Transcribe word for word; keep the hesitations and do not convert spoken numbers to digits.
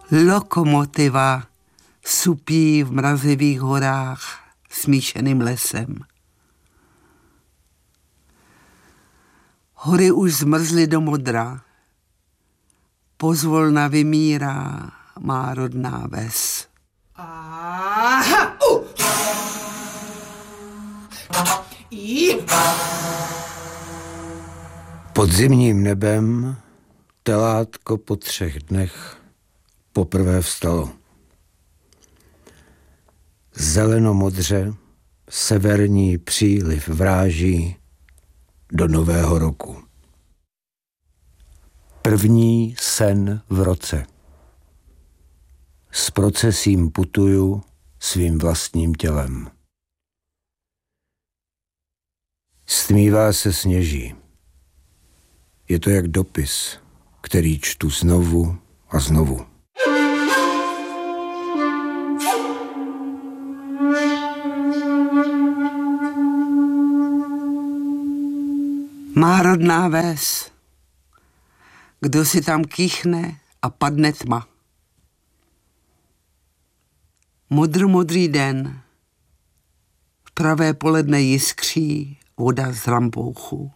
Lokomotiva supí v mrazivých horách smíšeným lesem. Hory už zmrzly do modra. Pozvolna vymírá má rodná ves. Aha! Uh! I... Pod zimním nebem telátko po třech dnech poprvé vstalo. Zelenomodře severní příliv vráží do nového roku. První sen v roce. S procesím putuju svým vlastním tělem. Stmívá se sněží. Je to jak dopis, který čtu znovu a znovu. Má rodná ves. Kdo si tam kýchne a padne tma. Modromodrý den. V pravé poledne jiskří voda z rampouchu.